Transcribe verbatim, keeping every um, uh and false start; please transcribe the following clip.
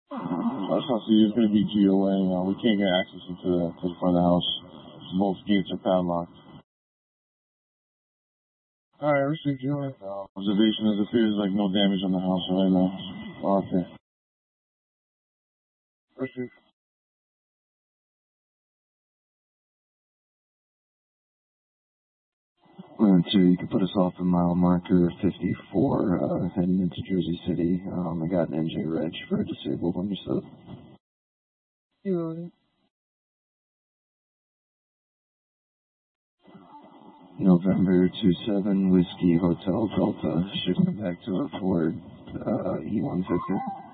That's not see. It's going to be G O A. Uh, we can't get access into the, to the front of the house. Both gates are padlocked. All right, I received you. Uh, observation is appears like no damage on the house right now. Okay. Received. Uh, two, you can put us off the mile marker fifty-four, uh, heading into Jersey City. Um, I got an N J reg for a disabled on your stuff. You November two seven, Whiskey Hotel Delta, shifting back to a Ford, uh, E one fifty.